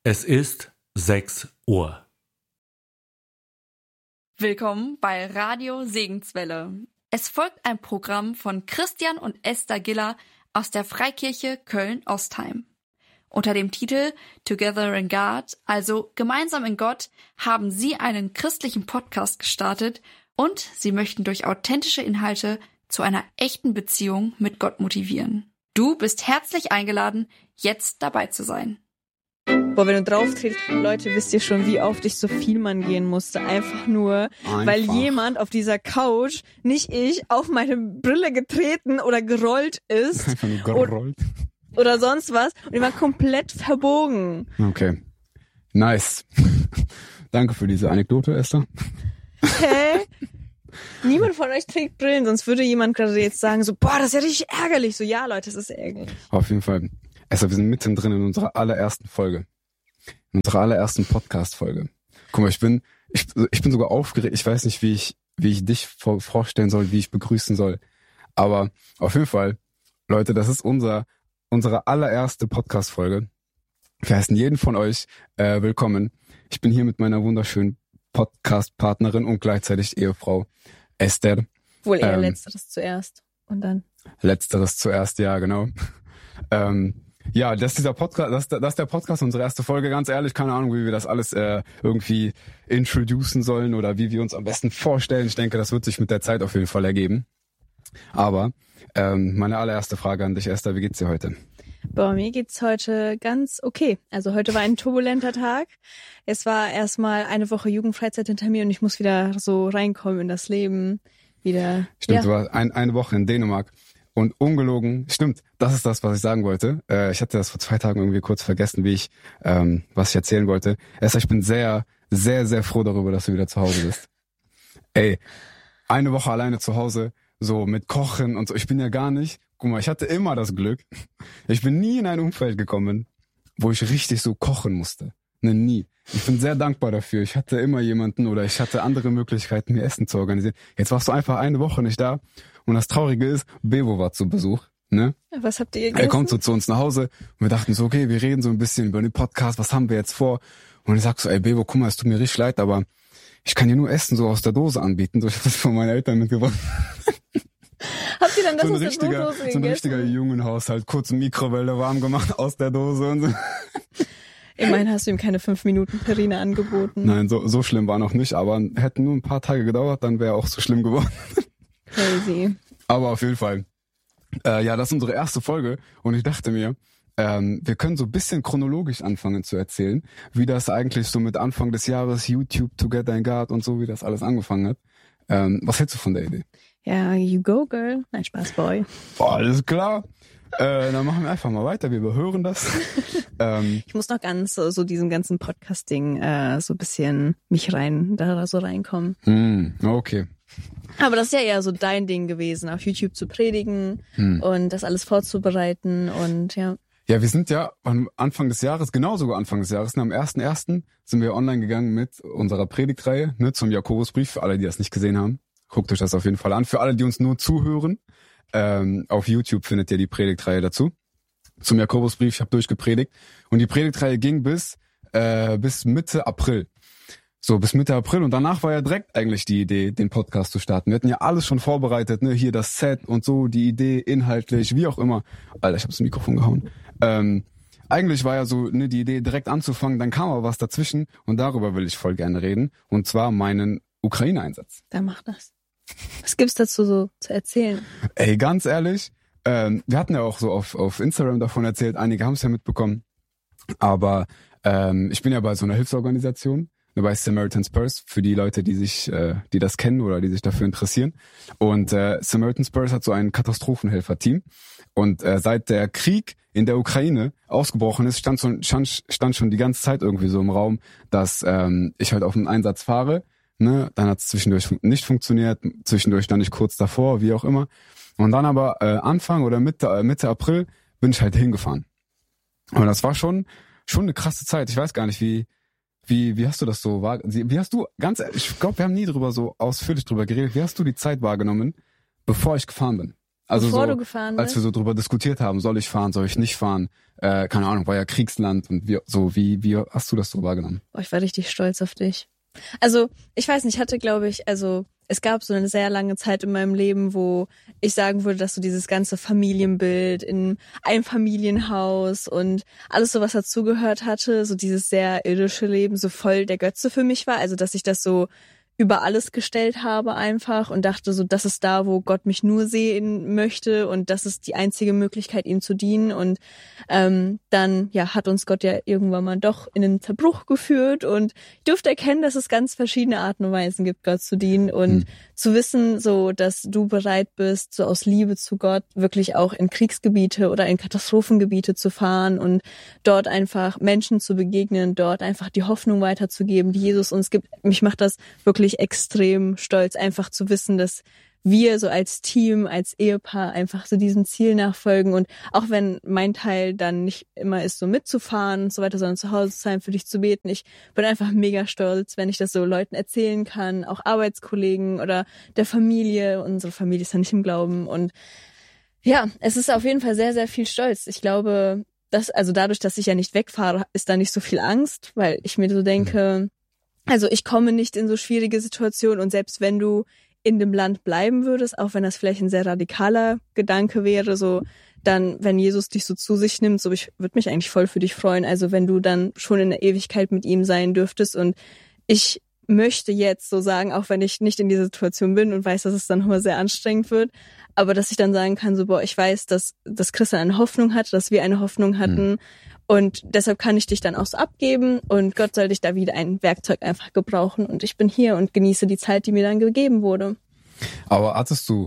Es ist 6 Uhr. Willkommen bei Radio Segenswelle. Es folgt ein Programm von Christian und Esther Giller aus der Freikirche Köln-Ostheim. Unter dem Titel Together in God, also Gemeinsam in Gott, haben sie einen christlichen Podcast gestartet und sie möchten durch authentische Inhalte zu einer echten Beziehung mit Gott motivieren. Du bist herzlich eingeladen, jetzt dabei zu sein. Boah, wenn du drauf trittst, Leute, wisst ihr schon, wie oft ich so viel man gehen musste. Einfach nur, weil jemand auf dieser Couch, nicht ich, auf meine Brille getreten oder gerollt ist. Einfach nur gerollt. Oder sonst was. Und die war komplett verbogen. Okay. Nice. Danke für diese Anekdote, Esther. Hä? Niemand von euch trägt Brillen, sonst würde jemand gerade jetzt sagen so, boah, das ist ja richtig ärgerlich. So, ja, Leute, das ist ärgerlich. Auf jeden Fall. Esther, wir sind mittendrin in unserer allerersten Folge. In unserer allerersten Podcast-Folge. Guck mal, ich bin sogar aufgeregt. Ich weiß nicht, wie ich dich vorstellen soll, wie ich begrüßen soll. Aber auf jeden Fall, Leute, das ist unsere allererste Podcast-Folge. Wir heißen jeden von euch willkommen. Ich bin hier mit meiner wunderschönen Podcast-Partnerin und gleichzeitig Ehefrau Esther. Wohl eher Letzteres zuerst und dann. Letzteres zuerst, ja, genau. Ja, das ist der Podcast, unsere erste Folge. Ganz ehrlich, keine Ahnung, wie wir das alles irgendwie introducen sollen oder wie wir uns am besten vorstellen. Ich denke, das wird sich mit der Zeit auf jeden Fall ergeben. Aber meine allererste Frage an dich, Esther, wie geht's dir heute? Boah, mir geht's heute ganz okay. Also heute war ein turbulenter Tag. Es war erstmal eine Woche Jugendfreizeit hinter mir und ich muss wieder so reinkommen in das Leben. Wieder. Stimmt, ja. Du warst eine Woche in Dänemark. Und ungelogen, stimmt, das ist das, was ich sagen wollte. Ich hatte das vor 2 Tagen irgendwie kurz vergessen, was ich erzählen wollte. Esther, ich bin sehr, sehr, sehr froh darüber, dass du wieder zu Hause bist. Ey, eine Woche alleine zu Hause, so mit Kochen und so. Ich bin ja gar nicht, guck mal, ich hatte immer das Glück. Ich bin nie in ein Umfeld gekommen, wo ich richtig so kochen musste. Ne, nie. Ich bin sehr dankbar dafür. Ich hatte immer jemanden oder ich hatte andere Möglichkeiten, mir Essen zu organisieren. Jetzt warst du einfach eine Woche nicht da. Und das Traurige ist, Bebo war zu Besuch, ne? Was habt ihr gegessen? Er kommt so zu uns nach Hause und wir dachten so, okay, wir reden so ein bisschen über den Podcast, was haben wir jetzt vor? Und ich sag so, ey Bebo, guck mal, es tut mir richtig leid, aber ich kann dir nur Essen so aus der Dose anbieten. So, ich hab das von meinen Eltern mitgebracht. Habt ihr dann das so aus der Dose gegessen? So ein richtiger Jungenhaushalt, kurz Mikrowelle warm gemacht aus der Dose und so. Immerhin hast du ihm keine 5 Minuten Perine angeboten. Nein, so schlimm war noch nicht, aber hätten nur ein paar Tage gedauert, dann wäre auch so schlimm geworden. Crazy. Aber auf jeden Fall. Ja, das ist unsere erste Folge und ich dachte mir, wir können so ein bisschen chronologisch anfangen zu erzählen, wie das eigentlich so mit Anfang des Jahres, YouTube, Together in God und so, wie das alles angefangen hat. Was hältst du von der Idee? Ja, you go, girl. Nein, Spaß, boy. Boah, alles klar. Dann machen wir einfach mal weiter, wir überhören das. Ich muss noch ganz so diesem ganzen Podcasting so ein bisschen da so reinkommen. Okay. Aber das ist ja eher so dein Ding gewesen, auf YouTube zu predigen und das alles vorzubereiten und ja. Ja, wir sind ja am Anfang des Jahres, am 1.1. sind wir online gegangen mit unserer Predigtreihe, ne, zum Jakobusbrief, für alle, die das nicht gesehen haben. Guckt euch das auf jeden Fall an. Für alle, die uns nur zuhören, auf YouTube findet ihr die Predigtreihe dazu. Zum Jakobusbrief, ich habe durchgepredigt. Und die Predigtreihe ging bis Mitte April. So, bis Mitte April. Und danach war ja direkt eigentlich die Idee, den Podcast zu starten. Wir hatten ja alles schon vorbereitet, ne? Hier das Set und so, die Idee, inhaltlich, wie auch immer. Alter, ich hab's ins Mikrofon gehauen. Eigentlich war ja so, ne, die Idee, direkt anzufangen. Dann kam aber was dazwischen. Und darüber will ich voll gerne reden. Und zwar meinen Ukraine-Einsatz. Dann mach das. Was gibt's dazu so zu erzählen? Ey, ganz ehrlich, wir hatten ja auch so auf Instagram davon erzählt. Einige haben es ja mitbekommen. Aber ich bin ja bei so einer Hilfsorganisation. Bei Samaritan's Purse, für die Leute, die das kennen oder die sich dafür interessieren. Und Samaritan's Purse hat so ein Katastrophenhelfer-Team. Und seit der Krieg in der Ukraine ausgebrochen ist, stand schon die ganze Zeit irgendwie so im Raum, dass ich halt auf einen Einsatz fahre. Ne? Dann hat es zwischendurch nicht funktioniert, zwischendurch dann nicht kurz davor, wie auch immer. Und dann aber Anfang oder Mitte April bin ich halt hingefahren. Und das war schon eine krasse Zeit. Ich weiß gar nicht, wie hast du das so wahrgenommen? Wie hast du, ganz ehrlich, ich glaube, wir haben nie so ausführlich drüber geredet. Wie hast du die Zeit wahrgenommen, bevor ich gefahren bin? Also bevor so, du gefahren als bist? wir so drüber diskutiert haben, soll ich fahren, soll ich nicht fahren? Keine Ahnung, war ja Kriegsland und wie hast du das so wahrgenommen? Boah, ich war richtig stolz auf dich. Also, ich weiß nicht, es gab so eine sehr lange Zeit in meinem Leben, wo ich sagen würde, dass so dieses ganze Familienbild in einem Familienhaus und alles so, was dazugehört hatte, so dieses sehr irdische Leben so voll der Götze für mich war. Also, dass ich das so über alles gestellt habe einfach und dachte so, das ist da, wo Gott mich nur sehen möchte und das ist die einzige Möglichkeit, ihm zu dienen. Und dann hat uns Gott ja irgendwann mal doch in den Zerbruch geführt und ich durfte erkennen, dass es ganz verschiedene Arten und Weisen gibt, Gott zu dienen und zu wissen, so, dass du bereit bist, so aus Liebe zu Gott wirklich auch in Kriegsgebiete oder in Katastrophengebiete zu fahren und dort einfach Menschen zu begegnen, dort einfach die Hoffnung weiterzugeben, die Jesus uns gibt. Mich macht das wirklich extrem stolz, einfach zu wissen, dass wir so als Team, als Ehepaar einfach so diesem Ziel nachfolgen und auch wenn mein Teil dann nicht immer ist, so mitzufahren und so weiter, sondern zu Hause zu sein, für dich zu beten. Ich bin einfach mega stolz, wenn ich das so Leuten erzählen kann, auch Arbeitskollegen oder der Familie. Unsere Familie ist ja nicht im Glauben und ja, es ist auf jeden Fall sehr, sehr viel Stolz. Ich glaube, also dadurch, dass ich ja nicht wegfahre, ist da nicht so viel Angst, weil ich mir so denke, also ich komme nicht in so schwierige Situationen und selbst wenn du in dem Land bleiben würdest, auch wenn das vielleicht ein sehr radikaler Gedanke wäre, so dann, wenn Jesus dich so zu sich nimmt, so ich würde mich eigentlich voll für dich freuen, also wenn du dann schon in der Ewigkeit mit ihm sein dürftest und ich möchte jetzt so sagen, auch wenn ich nicht in dieser Situation bin und weiß, dass es dann immer sehr anstrengend wird, aber dass ich dann sagen kann, so ich weiß, dass Christian eine Hoffnung hat, dass wir eine Hoffnung hatten und deshalb kann ich dich dann auch so abgeben und Gott soll dich da wieder ein Werkzeug einfach gebrauchen und ich bin hier und genieße die Zeit, die mir dann gegeben wurde. Aber hattest du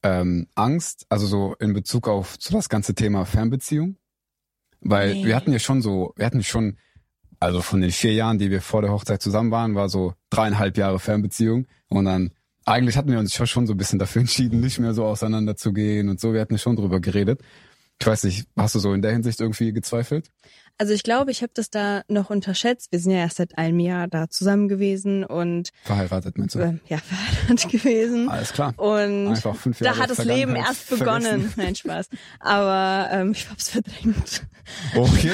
Angst, also so in Bezug auf so das ganze Thema Fernbeziehung? Weil wir hatten schon, also von den 4 Jahren, die wir vor der Hochzeit zusammen waren, war so 3,5 Jahre Fernbeziehung und dann eigentlich hatten wir uns schon so ein bisschen dafür entschieden, nicht mehr so auseinanderzugehen und so. Wir hatten schon drüber geredet. Ich weiß nicht, hast du so in der Hinsicht irgendwie gezweifelt? Also ich glaube, ich habe das da noch unterschätzt. Wir sind ja erst seit einem Jahr da zusammen gewesen und verheiratet, meinst du? Ja, verheiratet gewesen. Alles klar. Und einfach 5 Jahre da hat das Leben erst begonnen. Nein, Spaß. Aber ich hab's verdrängt. Okay.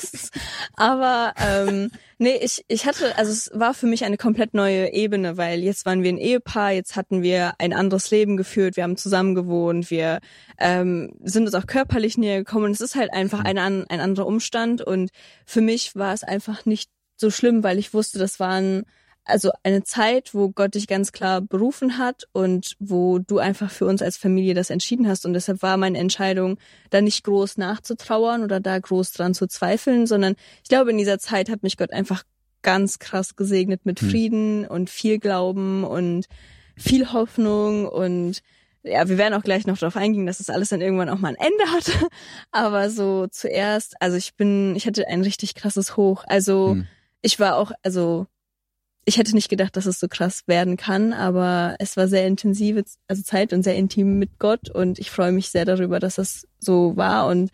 Aber ich hatte, also es war für mich eine komplett neue Ebene, weil jetzt waren wir ein Ehepaar, jetzt hatten wir ein anderes Leben geführt, wir haben zusammen gewohnt, wir sind uns auch körperlich näher gekommen und es ist halt einfach ein anderer Umstand und für mich war es einfach nicht so schlimm, weil ich wusste, das waren also eine Zeit, wo Gott dich ganz klar berufen hat und wo du einfach für uns als Familie das entschieden hast. Und deshalb war meine Entscheidung, da nicht groß nachzutrauern oder da groß dran zu zweifeln, sondern ich glaube, in dieser Zeit hat mich Gott einfach ganz krass gesegnet mit Frieden und viel Glauben und viel Hoffnung. Und ja, wir werden auch gleich noch darauf eingehen, dass das alles dann irgendwann auch mal ein Ende hatte. Aber so zuerst, also ich hatte ein richtig krasses Hoch. Also ich war auch, ich hätte nicht gedacht, dass es so krass werden kann, aber es war sehr intensive Zeit und sehr intim mit Gott und ich freue mich sehr darüber, dass das so war und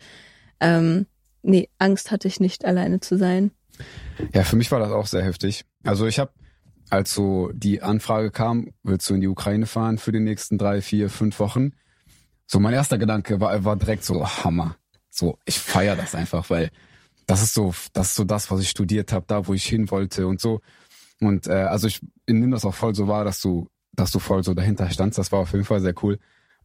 Angst hatte ich nicht, alleine zu sein. Ja, für mich war das auch sehr heftig. Also ich habe, als so die Anfrage kam, willst du in die Ukraine fahren für die nächsten 3, 4, 5 Wochen? So mein erster Gedanke war direkt so, Hammer. So, ich feiere das einfach, weil das ist so das, was ich studiert habe, da wo ich hin wollte und so. Und also ich nehme das auch voll so wahr, dass du voll so dahinter standst. Das war auf jeden Fall sehr cool.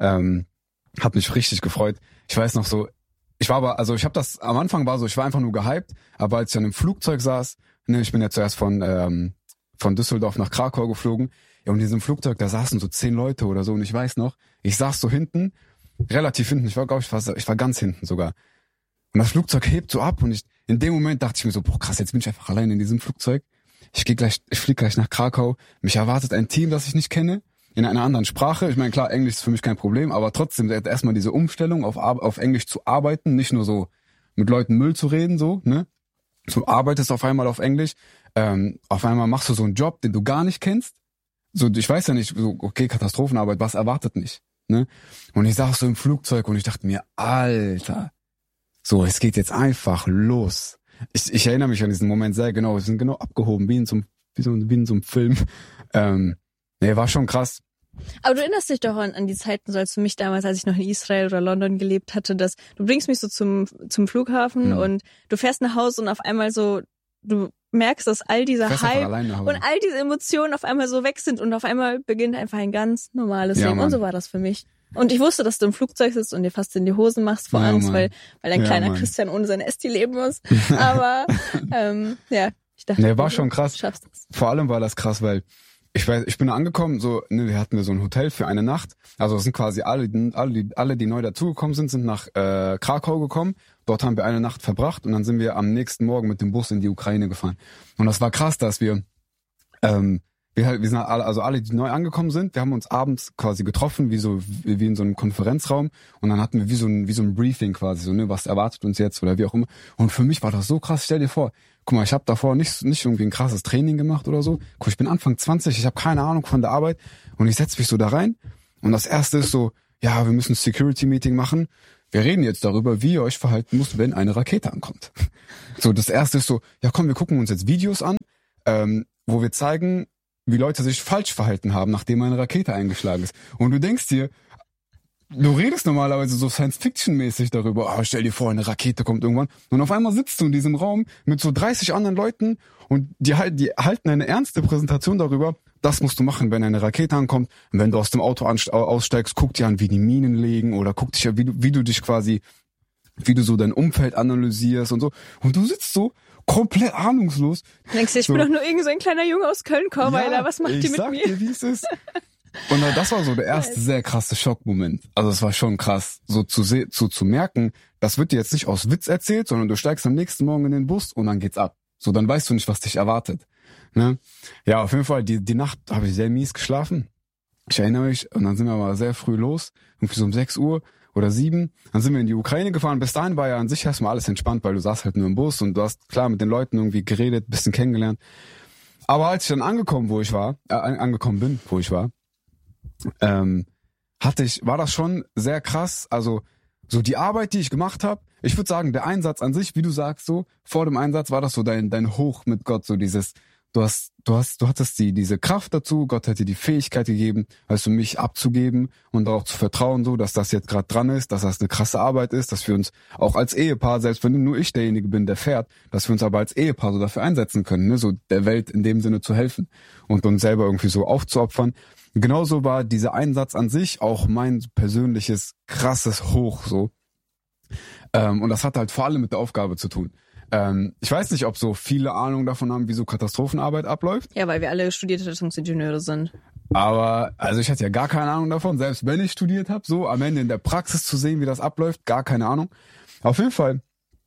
Hat mich richtig gefreut. Ich weiß noch so, ich habe das, am Anfang war so, ich war einfach nur gehypt, aber als ich an dem Flugzeug saß, ich bin ja zuerst von Düsseldorf nach Krakau geflogen, ja, und in diesem Flugzeug, da saßen so 10 Leute oder so und ich weiß noch, ich saß so hinten, relativ hinten, ich war ganz hinten sogar. Und das Flugzeug hebt so ab und in dem Moment dachte ich mir so, boah krass, jetzt bin ich einfach allein in diesem Flugzeug. Ich fliege gleich nach Krakau. Mich erwartet ein Team, das ich nicht kenne, in einer anderen Sprache. Ich meine, klar, Englisch ist für mich kein Problem, aber trotzdem erstmal diese Umstellung auf Englisch zu arbeiten, nicht nur so mit Leuten Müll zu reden, so, ne? Du arbeitest auf einmal auf Englisch, auf einmal machst du so einen Job, den du gar nicht kennst. So, ich weiß ja nicht, so, okay, Katastrophenarbeit, was erwartet mich, ne? Und ich saß so im Flugzeug und ich dachte mir, Alter, so, es geht jetzt einfach los. Ich erinnere mich an diesen Moment sehr genau. Wir sind genau abgehoben, wie in so einem Film. War schon krass. Aber du erinnerst dich doch an die Zeiten, so als für mich damals, als ich noch in Israel oder London gelebt hatte, dass du bringst mich so zum Flughafen und du fährst nach Hause und auf einmal so, du merkst, dass all dieser Hype und all diese Emotionen auf einmal so weg sind und auf einmal beginnt einfach ein ganz normales Leben. Mann. Und so war das für mich. Und ich wusste, dass du im Flugzeug sitzt und dir fast in die Hosen machst vor Angst, weil ein kleiner Christian ohne sein Esti leben muss. Aber ich dachte, war schon krass. Du schaffst das. Vor allem war das krass, weil ich bin da angekommen, so, wir hatten so ein Hotel für eine Nacht. Also es sind quasi alle, die neu dazugekommen sind nach Krakau gekommen. Dort haben wir eine Nacht verbracht und dann sind wir am nächsten Morgen mit dem Bus in die Ukraine gefahren. Und das war krass, dass wir sind alle, die neu angekommen sind, wir haben uns abends quasi getroffen, wie in so einem Konferenzraum, und dann hatten wir wie so ein Briefing quasi, so, ne, was erwartet uns jetzt oder wie auch immer. Und für mich war das so krass. Stell dir vor, guck mal, ich habe davor nicht irgendwie ein krasses Training gemacht oder so. Guck, ich bin Anfang 20, ich habe keine Ahnung von der Arbeit und ich setze mich so da rein und das erste ist so, ja, wir müssen ein Security-Meeting machen. Wir reden jetzt darüber, wie ihr euch verhalten müsst, wenn eine Rakete ankommt. So, das erste ist so, ja komm, wir gucken uns jetzt Videos an, wo wir zeigen, wie Leute sich falsch verhalten haben, nachdem eine Rakete eingeschlagen ist. Und du denkst dir, du redest normalerweise so Science-Fiction-mäßig darüber, stell dir vor, eine Rakete kommt irgendwann. Und auf einmal sitzt du in diesem Raum mit so 30 anderen Leuten und die halten eine ernste Präsentation darüber, das musst du machen, wenn eine Rakete ankommt. Und wenn du aus dem Auto aussteigst, guck dir an, wie die Minen liegen oder guck dich ja, wie du so dein Umfeld analysierst und so. Und du sitzt so komplett ahnungslos. Du denkst, ich bin doch nur irgend so ein kleiner Junge aus Köln, Alter, was macht die mit mir? Ich sag dir, wie es ist. Und das war so der erste sehr krasse Schockmoment. Also es war schon krass, so zu merken, das wird dir jetzt nicht aus Witz erzählt, sondern du steigst am nächsten Morgen in den Bus und dann geht's ab. So, dann weißt du nicht, was dich erwartet. Ne? Ja, auf jeden Fall, die Nacht habe ich sehr mies geschlafen. Ich erinnere mich, und dann sind wir aber sehr früh los, irgendwie so um 6 Uhr oder 7. Dann sind wir in die Ukraine gefahren. Bis dahin war ja an sich erstmal alles entspannt, weil du saßt halt nur im Bus und du hast klar mit den Leuten irgendwie geredet, bisschen kennengelernt. Aber als ich dann angekommen bin, wo ich war, war das schon sehr krass. Also so die Arbeit, die ich gemacht habe, ich würde sagen, der Einsatz an sich, wie du sagst, so vor dem Einsatz war das so dein Hoch mit Gott, so dieses, du hattest diese Kraft dazu, Gott hat dir die Fähigkeit gegeben, also mich abzugeben und auch zu vertrauen, so, dass das jetzt gerade dran ist, dass das eine krasse Arbeit ist, dass wir uns auch als Ehepaar, selbst wenn nur ich derjenige bin, der fährt, dass wir uns aber als Ehepaar so dafür einsetzen können, ne, so der Welt in dem Sinne zu helfen und uns selber irgendwie so aufzuopfern. Genauso war dieser Einsatz an sich auch mein persönliches krasses Hoch, so. Und das hat halt vor allem mit der Aufgabe zu tun. Ich weiß nicht, ob so viele Ahnung davon haben, wie so Katastrophenarbeit abläuft. Ja, weil wir alle studierte Rettungsingenieure sind. Aber, also ich hatte ja gar keine Ahnung davon, selbst wenn ich studiert habe, so am Ende in der Praxis zu sehen, wie das abläuft, gar keine Ahnung. Auf jeden Fall,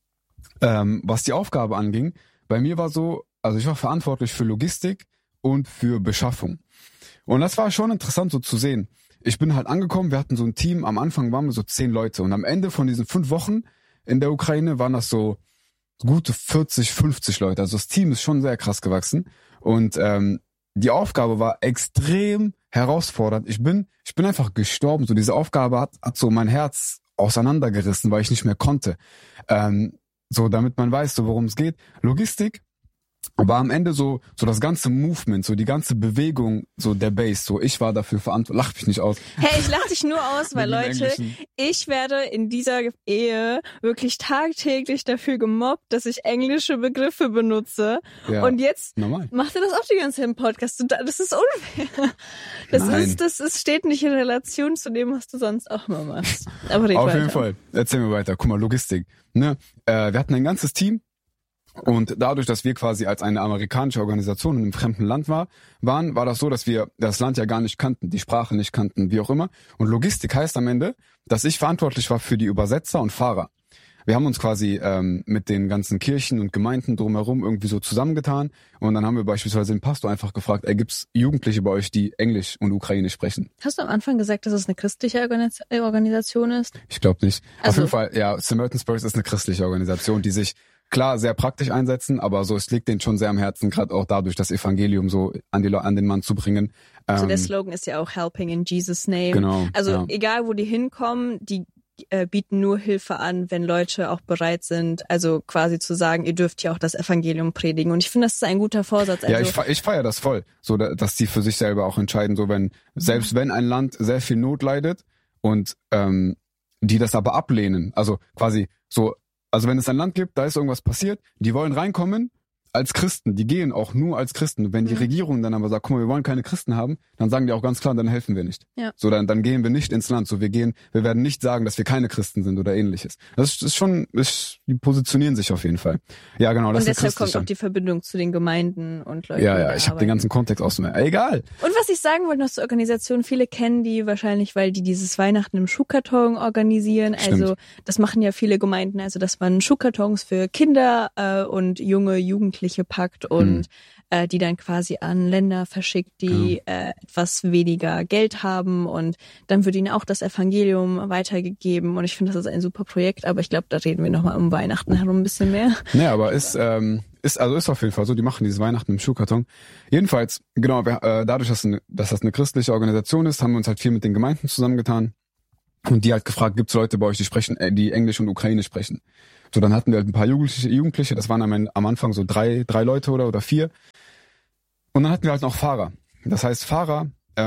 was die Aufgabe anging, bei mir war so, also ich war verantwortlich für Logistik und für Beschaffung. Und das war schon interessant so zu sehen. Ich bin halt angekommen, wir hatten so ein Team, am Anfang waren wir so 10 Leute und am Ende von diesen 5 Wochen in der Ukraine waren das so gute 40, 50 Leute. Also das Team ist schon sehr krass gewachsen und die Aufgabe war extrem herausfordernd. Ich bin einfach gestorben. So diese Aufgabe hat so mein Herz auseinandergerissen, weil ich nicht mehr konnte. So damit man weiß, so worum es geht. Logistik war am Ende so das ganze Movement, so die ganze Bewegung, so der Base, so ich war dafür verantwortlich. Lach mich nicht aus. Hey, ich lach dich nur aus, weil Leute, ich werde in dieser Ehe wirklich tagtäglich dafür gemobbt, dass ich englische Begriffe benutze. Ja, und jetzt macht ihr das auch die ganze Zeit im Podcast. Das ist unfair. Das steht nicht in Relation zu dem, was du sonst auch immer machst. Aber auf jeden Fall. Erzähl mir weiter. Guck mal, Logistik. Ne? Wir hatten ein ganzes Team. Und dadurch, dass wir quasi als eine amerikanische Organisation in einem fremden Land waren, war das so, dass wir das Land ja gar nicht kannten, die Sprache nicht kannten, wie auch immer. Und Logistik heißt am Ende, dass ich verantwortlich war für die Übersetzer und Fahrer. Wir haben uns quasi mit den ganzen Kirchen und Gemeinden drumherum irgendwie so zusammengetan. Und dann haben wir beispielsweise den Pastor einfach gefragt, gibt's Jugendliche bei euch, die Englisch und Ukrainisch sprechen? Hast du am Anfang gesagt, dass es eine christliche Organisation ist? Ich glaube nicht. Also, auf jeden Fall, ja, Samaritan Spurs ist eine christliche Organisation, die sich klar sehr praktisch einsetzen, aber so es liegt denen schon sehr am Herzen, gerade auch dadurch, das Evangelium so an den Mann zu bringen. Also der Slogan ist ja auch Helping in Jesus' Name. Genau. Also egal, wo die hinkommen, bieten nur Hilfe an, wenn Leute auch bereit sind, also quasi zu sagen, ihr dürft ja auch das Evangelium predigen. Und ich finde, das ist ein guter Vorsatz. Also, ja, ich feiere das voll, so dass die für sich selber auch entscheiden, so selbst wenn ein Land sehr viel Not leidet und die das aber ablehnen, also quasi so, also wenn es ein Land gibt, da ist irgendwas passiert, die wollen reinkommen als Christen, die gehen auch nur als Christen. Wenn die Regierung dann aber sagt, guck mal, wir wollen keine Christen haben, dann sagen die auch ganz klar, dann helfen wir nicht. Ja. So, dann gehen wir nicht ins Land. So, wir werden nicht sagen, dass wir keine Christen sind oder ähnliches. Das ist schon, die positionieren sich auf jeden Fall. Ja, genau. Das und ist deshalb kommt auch die Verbindung zu den Gemeinden und Leuten. Ja, ich habe den ganzen Kontext aus mir. Egal. Und was ich sagen wollte noch zur Organisation, viele kennen die wahrscheinlich, weil die dieses Weihnachten im Schuhkarton organisieren. Stimmt. Also das machen ja viele Gemeinden, also dass man Schuhkartons für Kinder und junge Jugendliche packt und die dann quasi an Länder verschickt, die etwas weniger Geld haben, und dann wird ihnen auch das Evangelium weitergegeben, und ich finde, das ist ein super Projekt, aber ich glaube, da reden wir nochmal um Weihnachten herum ein bisschen mehr. Nee, aber ist auf jeden Fall so, die machen dieses Weihnachten im Schuhkarton. Jedenfalls, genau, dadurch, dass das eine christliche Organisation ist, haben wir uns halt viel mit den Gemeinden zusammengetan und die halt gefragt, gibt's Leute bei euch, die Englisch und Ukrainisch sprechen? So, dann hatten wir halt ein paar Jugendliche, das waren am Anfang so drei Leute oder 4. Und dann hatten wir halt noch Fahrer. Das heißt, Fahrer,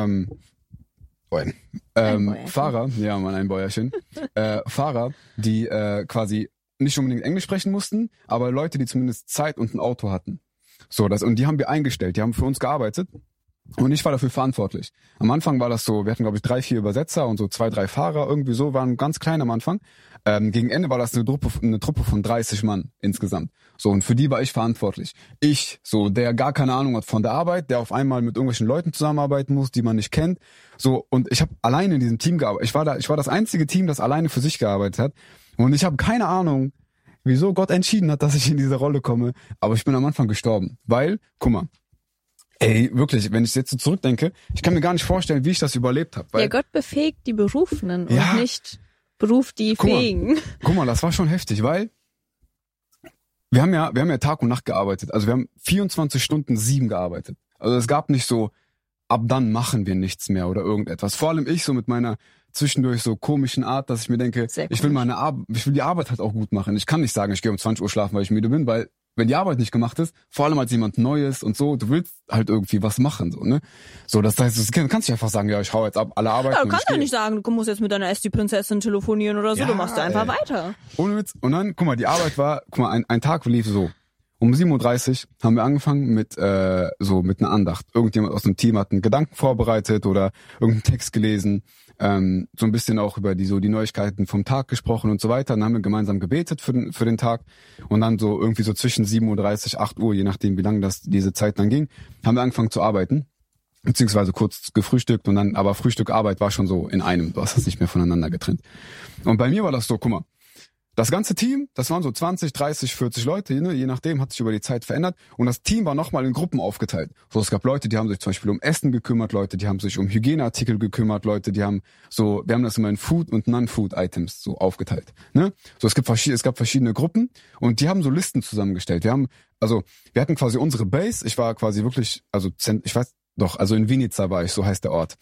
Fahrer, ja, Mann, ein Bäuerchen. Fahrer, die quasi nicht unbedingt Englisch sprechen mussten, aber Leute, die zumindest Zeit und ein Auto hatten. So, und die haben wir eingestellt, die haben für uns gearbeitet. Und ich war dafür verantwortlich. Am Anfang war das so, wir hatten, glaube ich, 3-4 Übersetzer und so 2-3 Fahrer, irgendwie so, waren ganz klein am Anfang. Gegen Ende war das eine Truppe von 30 Mann insgesamt. So, und für die war ich verantwortlich. Ich, so, der gar keine Ahnung hat von der Arbeit, der auf einmal mit irgendwelchen Leuten zusammenarbeiten muss, die man nicht kennt. So, und ich habe alleine in diesem Team gearbeitet. Ich war das einzige Team, das alleine für sich gearbeitet hat. Und ich habe keine Ahnung, wieso Gott entschieden hat, dass ich in diese Rolle komme. Aber ich bin am Anfang gestorben. Weil, guck mal, ey, wirklich, wenn ich jetzt so zurückdenke, ich kann mir gar nicht vorstellen, wie ich das überlebt habe. Ja, Gott befähigt die Berufenen und nicht beruft die Fähigen. Guck mal, das war schon heftig, weil wir haben ja Tag und Nacht gearbeitet. Also wir haben 24 Stunden 7 gearbeitet. Also es gab nicht so, ab dann machen wir nichts mehr oder irgendetwas. Vor allem ich so mit meiner zwischendurch so komischen Art, dass ich mir denke, ich will die Arbeit halt auch gut machen. Ich kann nicht sagen, ich gehe um 20 Uhr schlafen, weil ich müde bin, weil wenn die Arbeit nicht gemacht ist, vor allem als jemand Neues und so, du willst halt irgendwie was machen, so, ne? So, das heißt, du kannst nicht einfach sagen, ja, ich hau jetzt ab, alle arbeiten. Ja, du kannst ja nicht sagen, du musst jetzt mit deiner Esti-Prinzessin telefonieren oder so, ja, du machst ja einfach weiter. Ohne Witz. Und dann, guck mal, die Arbeit war, ein Tag lief so. Um 7.30 Uhr haben wir angefangen mit einer Andacht. Irgendjemand aus dem Team hat einen Gedanken vorbereitet oder irgendeinen Text gelesen, so ein bisschen auch über die Neuigkeiten vom Tag gesprochen und so weiter. Dann haben wir gemeinsam gebetet für den Tag und dann so irgendwie so zwischen 7.30 Uhr, 8 Uhr, je nachdem wie lange diese Zeit dann ging, haben wir angefangen zu arbeiten, beziehungsweise kurz gefrühstückt und dann, aber Frühstück, Arbeit war schon so in einem, du hast das nicht mehr voneinander getrennt. Und bei mir war das so, guck mal, das ganze Team, das waren so 20, 30, 40 Leute, ne? Je nachdem, hat sich über die Zeit verändert. Und das Team war nochmal in Gruppen aufgeteilt. So, es gab Leute, die haben sich zum Beispiel um Essen gekümmert, Leute, die haben sich um Hygieneartikel gekümmert, Leute, wir haben das immer in Food- und Non-Food-Items so aufgeteilt. Ne? So, es gab verschiedene Gruppen und die haben so Listen zusammengestellt. Wir hatten quasi unsere Base. Ich war quasi wirklich, also in Vinica war ich, so heißt der Ort.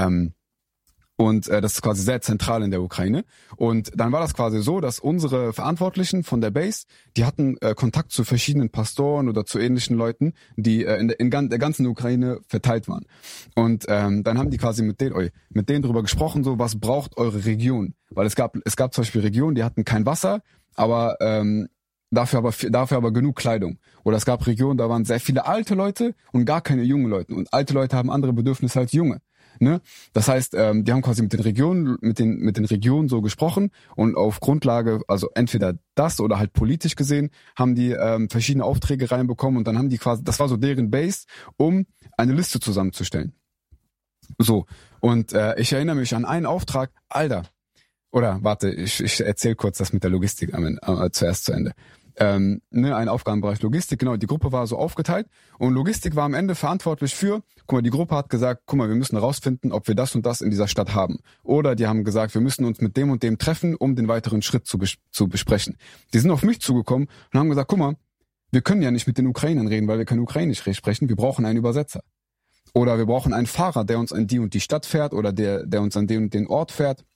Und das ist quasi sehr zentral in der Ukraine. Und dann war das quasi so, dass unsere Verantwortlichen von der Base, die hatten Kontakt zu verschiedenen Pastoren oder zu ähnlichen Leuten, die in der ganzen Ukraine verteilt waren. Und dann haben die quasi mit denen drüber gesprochen, so, was braucht eure Region? Weil es gab zum Beispiel Regionen, die hatten kein Wasser, aber dafür aber genug Kleidung. Oder es gab Regionen, da waren sehr viele alte Leute und gar keine jungen Leute. Und alte Leute haben andere Bedürfnisse als junge. Ne? Das heißt, die haben quasi mit den Regionen so gesprochen und auf Grundlage, also entweder das oder halt politisch gesehen, haben die verschiedene Aufträge reinbekommen und dann haben die quasi, das war so deren Base, um eine Liste zusammenzustellen. So, und ich erinnere mich an einen Auftrag, Alter, oder warte, ich erzähle kurz das mit der Logistik zuerst zu Ende. Ein Aufgabenbereich Logistik, genau, die Gruppe war so aufgeteilt und Logistik war am Ende verantwortlich für, guck mal, die Gruppe hat gesagt, guck mal, wir müssen herausfinden, ob wir das und das in dieser Stadt haben. Oder die haben gesagt, wir müssen uns mit dem und dem treffen, um den weiteren Schritt zu besprechen. Die sind auf mich zugekommen und haben gesagt, guck mal, wir können ja nicht mit den Ukrainern reden, weil wir kein Ukrainisch sprechen, wir brauchen einen Übersetzer. Oder wir brauchen einen Fahrer, der uns an die und die Stadt fährt oder der uns an den und den Ort fährt.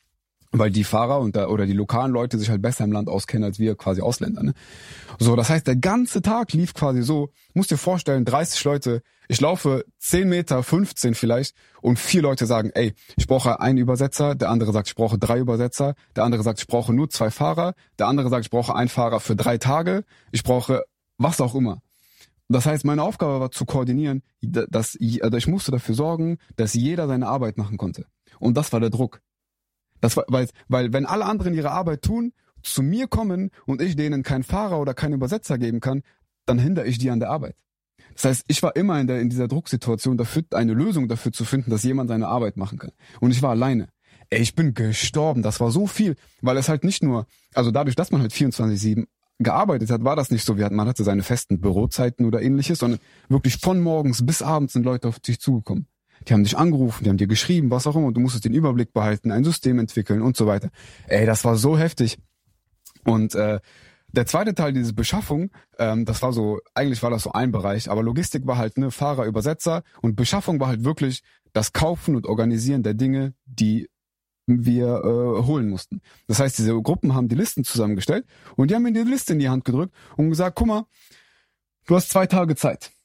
weil die Fahrer oder die lokalen Leute sich halt besser im Land auskennen als wir quasi Ausländer. Ne? So, das heißt, der ganze Tag lief quasi so, musst dir vorstellen, 30 Leute, ich laufe 10 Meter, 15 vielleicht und 4 Leute sagen, ey, ich brauche einen Übersetzer, der andere sagt, ich brauche 3 Übersetzer, der andere sagt, ich brauche nur 2 Fahrer, der andere sagt, ich brauche einen Fahrer für 3 Tage, ich brauche was auch immer. Das heißt, meine Aufgabe war zu koordinieren, ich musste dafür sorgen, dass jeder seine Arbeit machen konnte. Und das war der Druck. Das war, weil wenn alle anderen ihre Arbeit tun, zu mir kommen und ich denen keinen Fahrer oder keinen Übersetzer geben kann, dann hindere ich die an der Arbeit. Das heißt, ich war immer in dieser Drucksituation dafür, eine Lösung dafür zu finden, dass jemand seine Arbeit machen kann. Und ich war alleine. Ey, ich bin gestorben. Das war so viel, weil es halt nicht nur, also dadurch, dass man halt 24/7 gearbeitet hat, war das nicht so, man hatte seine festen Bürozeiten oder ähnliches, sondern wirklich von morgens bis abends sind Leute auf dich zugekommen. Die haben dich angerufen, die haben dir geschrieben, was auch immer, und du musstest den Überblick behalten, ein System entwickeln und so weiter. Ey, das war so heftig. Und der zweite Teil, diese Beschaffung, eigentlich war das so ein Bereich, aber Logistik war halt Fahrer, Übersetzer, und Beschaffung war halt wirklich das Kaufen und Organisieren der Dinge, die wir holen mussten. Das heißt, diese Gruppen haben die Listen zusammengestellt und die haben mir die Liste in die Hand gedrückt und gesagt, guck mal, du hast 2 Tage Zeit.